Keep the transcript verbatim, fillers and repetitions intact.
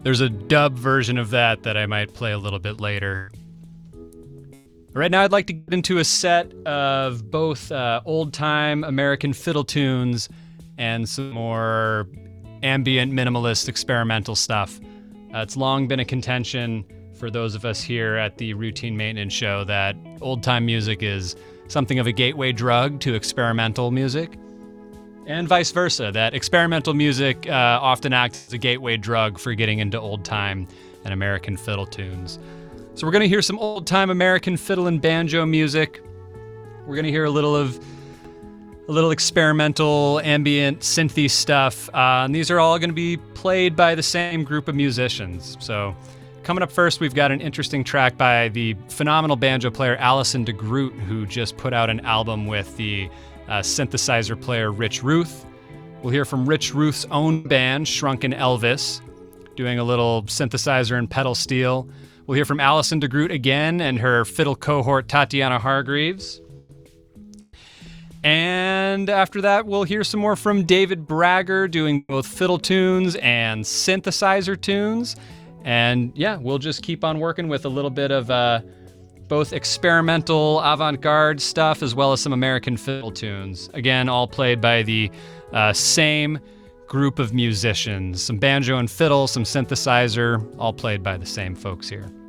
There's a dub version of that that I might play a little bit later. Right now, I'd like to get into a set of both uh, old-time American fiddle tunes and some more ambient, minimalist, experimental stuff. Uh, it's long been a contention for those of us here at the Routine Maintenance Show that old-time music is something of a gateway drug to experimental music, and vice versa, that experimental music uh, often acts as a gateway drug for getting into old-time and American fiddle tunes. So we're going to hear some old-time American fiddle and banjo music. We're going to hear a little of a little experimental, ambient, synthy stuff. Uh, and these are all going to be played by the same group of musicians. So coming up first, we've got an interesting track by the phenomenal banjo player Alison DeGroot, who just put out an album with the uh, synthesizer player Rich Ruth. We'll hear from Rich Ruth's own band, Shrunken Elvis, doing a little synthesizer and pedal steel. We'll hear from Alison DeGroot again and her fiddle cohort Tatiana Hargreaves. And after that, we'll hear some more from David Bragger doing both fiddle tunes and synthesizer tunes. And yeah, we'll just keep on working with a little bit of uh, both experimental avant-garde stuff as well as some American fiddle tunes. Again, all played by the uh, same group of musicians. Some banjo and fiddle, some synthesizer, all played by the same folks here.